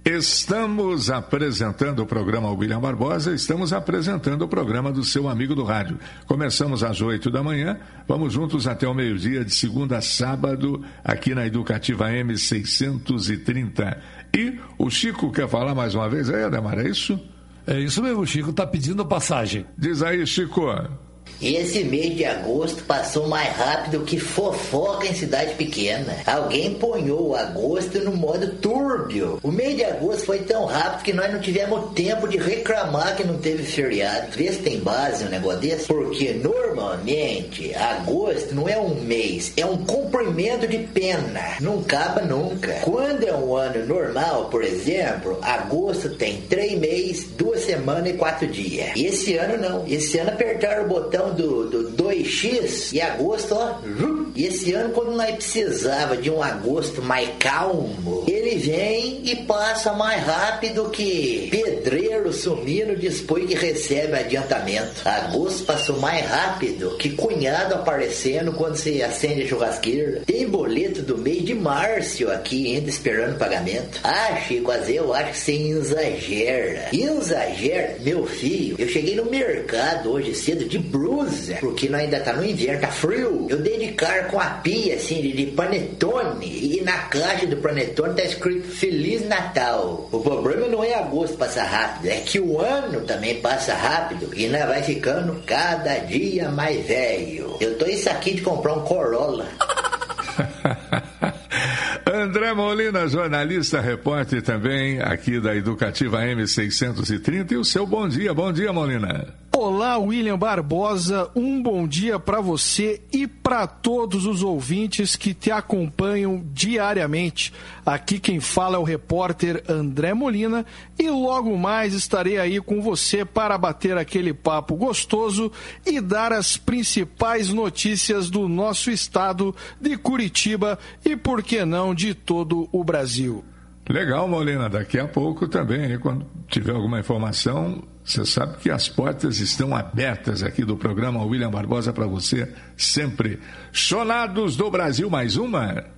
Estamos apresentando o programa William Barbosa, estamos apresentando o programa do seu amigo do rádio. Começamos às 8 da manhã, vamos juntos até o meio-dia, de segunda a sábado, aqui na Educativa M630. E o Chico quer falar mais uma vez aí, Ademar, é isso? É isso mesmo, o Chico está pedindo passagem. Diz aí, Chico. Esse mês de agosto passou mais rápido que fofoca em cidade pequena. Alguém ponhou o agosto no modo túrbio. O mês de agosto foi tão rápido que nós não tivemos tempo de reclamar que não teve feriado. Vê se tem base um negócio desse? Porque normalmente agosto não é um mês, é um comprimento de pena. Não acaba nunca. Quando é um ano normal, por exemplo, agosto tem 3 meses, 2 semanas e 4 dias. E esse ano não. Esse ano apertaram o botão do 2x e agosto, ó. E esse ano, quando nós precisava de um agosto mais calmo, ele vem e passa mais rápido que pedreiro sumindo depois que recebe adiantamento. Agosto passou mais rápido que cunhado aparecendo quando você acende a churrasqueira. Tem boleto do mês de março aqui ainda esperando pagamento. Ah, Chico, eu acho que você exagera. Exagera? Meu filho, eu cheguei no mercado hoje cedo de blusa, porque nós ainda tá no inverno, tá frio. Eu dei de cara com a pia, assim, de panetone, e na caixa do panetone tá escrito Feliz Natal. O problema não é agosto passar rápido, é que o ano também passa rápido e nós vai ficando cada dia mais velho. Eu tô isso aqui de comprar um Corolla. André Molina, jornalista, repórter também aqui da Educativa M630, e o seu bom dia Molina. Olá, William Barbosa, um bom dia para você e para todos os ouvintes que te acompanham diariamente. Aqui quem fala é o repórter André Molina e logo mais estarei aí com você para bater aquele papo gostoso e dar as principais notícias do nosso estado de Curitiba e, por que não, de todo o Brasil. Legal, Molina, daqui a pouco também, quando tiver alguma informação, você sabe que as portas estão abertas aqui do programa William Barbosa para você, sempre. Chonados do Brasil, mais uma?